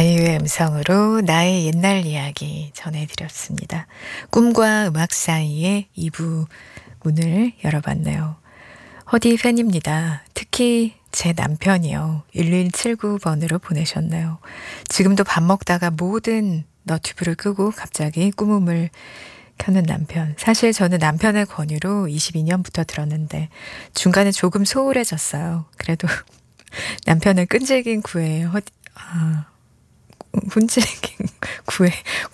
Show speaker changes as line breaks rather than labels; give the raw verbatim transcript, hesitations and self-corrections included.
아이유의 음성으로 나의 옛날 이야기 전해드렸습니다. 꿈과 음악 사이의 이 부 문을 열어봤네요. 허디 팬입니다. 특히 제 남편이요. 일일칠구 번으로 보내셨네요. 지금도 밥 먹다가 모든 너튜브를 끄고 갑자기 꿈음을 켜는 남편. 사실 저는 남편의 권유로 이십이 년부터 들었는데 중간에 조금 소홀해졌어요. 그래도 남편의 끈질긴 구애에 허디, 아, 훈질긴 구애,